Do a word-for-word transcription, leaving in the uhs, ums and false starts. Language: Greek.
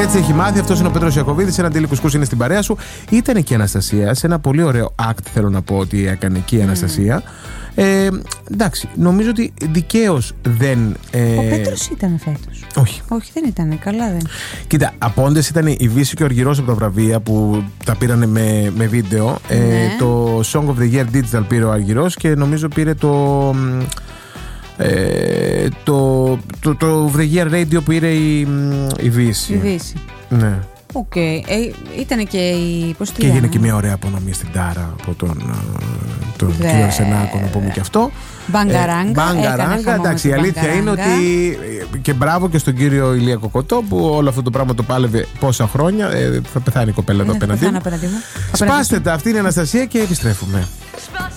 Έτσι έχει μάθει. Αυτός είναι ο Πέτρος Ιακωβίδης. Ένα Ντίλι Κουσκούς είναι στην παρέα σου. Ήταν και η Αναστασία. Σε ένα πολύ ωραίο act, θέλω να πω ότι έκανε και η Αναστασία. Mm. Ε, εντάξει, νομίζω ότι δικαίως δεν. Ε... Ο Πέτρος ήταν φέτος. Όχι. Όχι, δεν ήταν. Καλά δεν. Κοίτα, απόντες ήταν η Βύση και ο Αργυρός από τα βραβεία που τα πήρανε με, με βίντεο. Ναι. Ε, το Song of the Year Digital πήρε ο Αργυρός και νομίζω πήρε το. Ε, το, το, το The Year Radio που πήρε η, η Βύση. Η Βύση. Ναι. Οκ. Okay. Ε, ήταν και η. Πώς και έγινε και μια ωραία απονομή στην Τάρα από τον, τον Δε... κύριο Αρσενάκο, να πούμε και αυτό. Μπαγκαράγκα. Μπαγκαράγκα. Εντάξει, η αλήθεια είναι ότι. Και μπράβο και στον κύριο Ηλία Κοκοτό που όλο αυτό το πράγμα το πάλευε πόσα χρόνια. Ε, θα πεθάνει η κοπέλα εδώ απέναντί μου. Σπάστε τα, αυτή είναι η Αναστασία και επιστρέφουμε.